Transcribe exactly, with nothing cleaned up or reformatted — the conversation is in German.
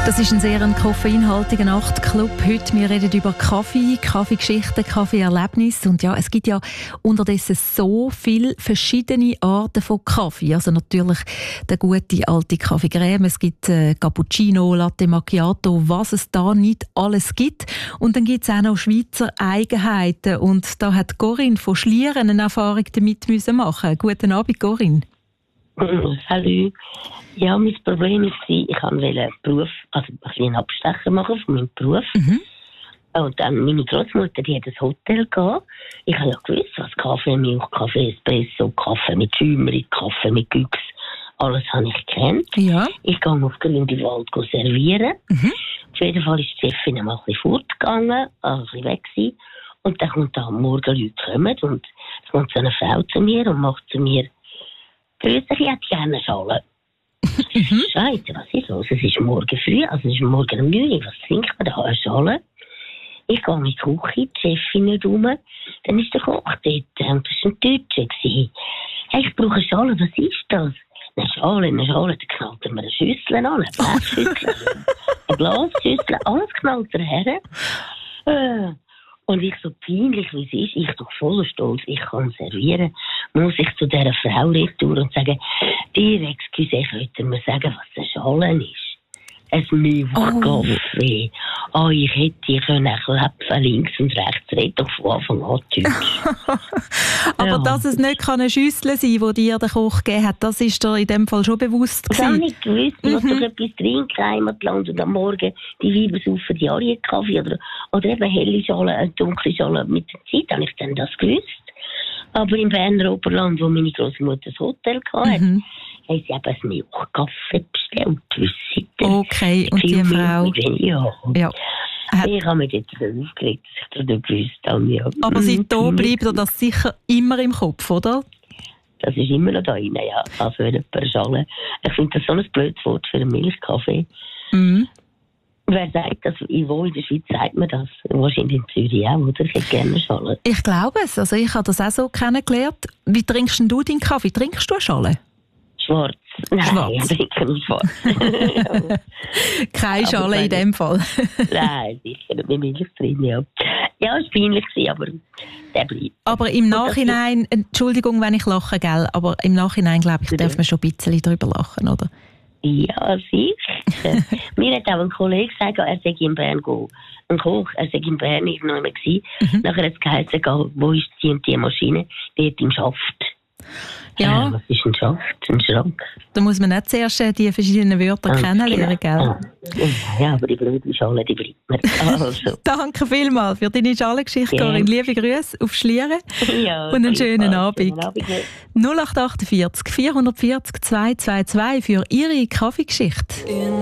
Das ist ein sehr ein koffeinhaltiger Nachtclub. Heute wir reden über Kaffee, Kaffeegeschichten, Kaffeeerlebnisse. Und ja, es gibt ja unterdessen so viele verschiedene Arten von Kaffee. Also natürlich der gute alte Kaffee Crème, es gibt äh, Cappuccino, Latte Macchiato, was es da nicht alles gibt. Und dann gibt es auch noch Schweizer Eigenheiten. Und da hat Corinne von Schlieren eine Erfahrung damit müssen machen. Guten Abend, Corinne. Hallo. Ja, mein Problem war, ich wollte einen Beruf, also ein bisschen einen Abstecher machen von meinem Beruf. Mhm. Und dann meine Großmutter, die hat ein Hotel gehabt. Ich habe ja gewusst, was Kaffee, Milch, Kaffee, Espresso, Kaffee mit Schäumeri, Kaffee mit Güchs, alles habe ich gekannt. Ja. Ich gehe auf Gründiwald servieren. Mhm. Auf jeden Fall ist die Chefin einmal ein bisschen fortgegangen, also ein bisschen weg gewesen. Und dann kommt da am Morgen Leute kommen und es kommt so eine Frau zu mir und macht zu mir: Grüß dich, ich hätte gerne eine Schale. Mhm. Scheiße, was ist los? Es ist morgen früh, also es ist morgen um neun Uhr. Was trinkt man da? Eine Schale? Ich gehe in die Küche, die Chefin nicht rum. Dann ist der Koch dort und das war ein Deutscher. Hey, ich brauche eine Schale, was ist das? Eine Schale, eine Schale, dann knallt er mir eine Schüssel an, eine Blechschüssel, eine Glasschüssel, alles knallt er her. Äh. Und ich so peinlich, wie es ist, ich doch voller Stolz, ich kann servieren, muss ich zu dieser Frau retour und sagen: Dir, excuse, könnt ihr mir sagen, was eine Schale ist? Ein Milchkaffee. Oh. oh, ich hätte können Kläpfen links und rechts reden, doch von Anfang an Deutsch. Aber ja. Dass es nicht eine Schüssel sein kann, die dir der Koch gegeben hat, das ist dir in dem Fall schon bewusst gewesen? Ich habe nicht gewusst, ich wollte doch etwas trinken, Heimatland, und am Morgen die Weiber saufen die Arienkaffee oder, oder eben helle Schale, eine dunkle Schale mit der Zeit, habe ich dann das gewusst. Aber im Berner Oberland, wo meine Großmutter das Hotel hatte, mhm. haben sie eben einen Milchkaffee bestellt. Okay, und die Frau... Ja. ja. Ich habe mich jetzt so aufgeregt, dass ich das nicht gewusst habe. Ja. Aber seitdem bleibt dir das sicher immer im Kopf, oder? Das ist immer noch da rein, ja. Also eine Schale. Ich finde das so ein blödes Wort für einen Milchkaffee. Mhm. Wer sagt das? Wo in der Schweiz sagt man das? Wahrscheinlich in Zürich auch, oder? Ich hätte gerne Schale. Ich glaube es. Also ich habe das auch so kennengelernt. Wie trinkst denn du deinen Kaffee? Trinkst du eine Schale? Schwarz. Nein, schwarz. Ich trinke nicht schwarz. Keine Schale in dem Fall. Nein, sicher nicht mit Milch drin, ja. Ja, es war peinlich, aber der bleibt. Aber im Nachhinein, Entschuldigung, wenn ich lache, gell, aber im Nachhinein, glaube ich, ja. darf man schon ein bisschen darüber lachen, oder? Ja, sicher. Mir hat auch ein Kollege gesagt, er sei in Bern gehen. Ein Koch, er sei in Bern irgendwo immer gewesen. Mhm. Nachher hat es geheißen, wo ist die und die Maschine? Die hat im Schaft. Ja. Äh, was ist ein Schaft? Ein Schrank? Da muss man nicht zuerst die verschiedenen Wörter ah, kennenlernen, genau. gell? Ja, aber die blöde Schale, die bleibt mir. Also. Danke vielmals für deine Schalengeschichte, ja. Corinne. Liebe Grüße auf Schlieren ja, und einen schönen Abend. Schönen Abend. null acht acht vier vier vier vier zwei zwei zwei für Ihre Kaffeegeschichte.